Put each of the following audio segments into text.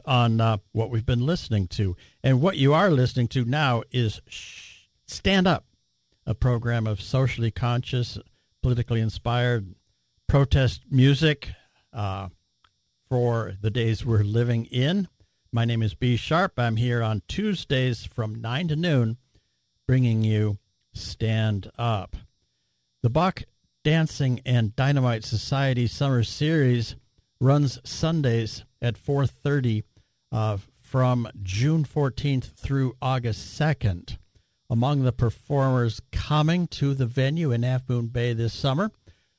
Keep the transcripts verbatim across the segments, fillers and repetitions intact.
on uh, what we've been listening to. And what you are listening to now is Shh, Stand Up, a program of socially conscious, politically inspired protest music uh, for the days we're living in. My name is B. Sharp. I'm here on Tuesdays from nine to noon, bringing you Stand Up. The Bach Dancing and Dynamite Society Summer Series runs Sundays at four thirty uh, from June fourteenth through August second. Among the performers coming to the venue in Half Moon Bay this summer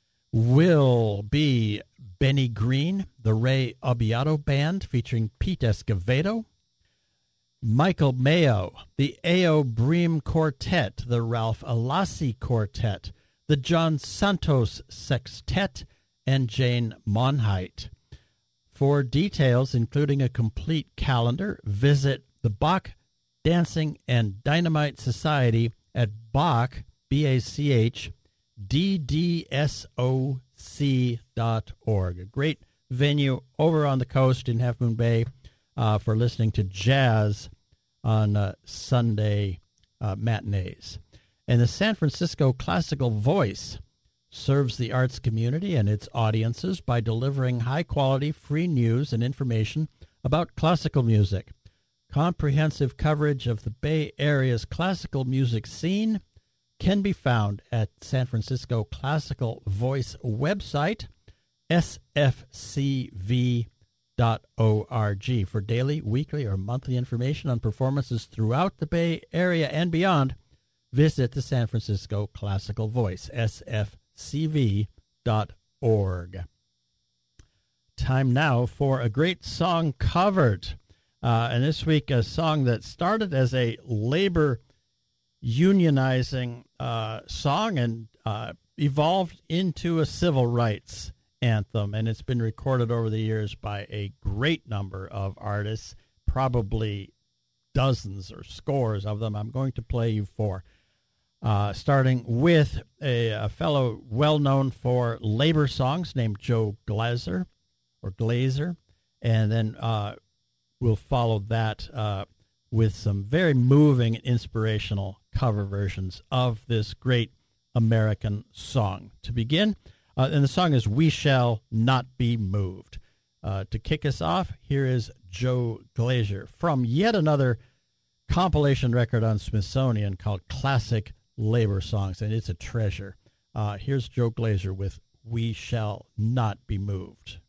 will be Benny Green, the Ray Obiato Band featuring Pete Escovedo, Michael Mayo, the A O. Bream Quartet, the Ralph Alassi Quartet, the John Santos Sextet, and Jane Monheit. For details, including a complete calendar, visit the Bach Dancing and Dynamite Society at Bach, B A C H, D D S O C dot org. A great venue over on the coast in Half Moon Bay uh, for listening to jazz on uh, Sunday uh, matinees. And the San Francisco Classical Voice serves the arts community and its audiences by delivering high-quality free news and information about classical music. Comprehensive coverage of the Bay Area's classical music scene can be found at San Francisco Classical Voice website, S F C V dot org. For daily, weekly, or monthly information on performances throughout the Bay Area and beyond, visit the San Francisco Classical Voice, S F C V dot org. Time now for a great song covered. Uh, and this week, a song that started as a labor unionizing uh, song and uh, evolved into a civil rights anthem. And it's been recorded over the years by a great number of artists, probably dozens or scores of them. I'm going to play you four. Uh, starting with a, a fellow well-known for labor songs named Joe Glazer, or Glazer, and then uh, we'll follow that uh, with some very moving and inspirational cover versions of this great American song. To begin, uh, and the song is We Shall Not Be Moved. Uh, to kick us off, here is Joe Glazer from yet another compilation record on Smithsonian called Classic Labor Songs, and it's a treasure. Uh, here's Joe Glazer with We Shall Not Be Moved.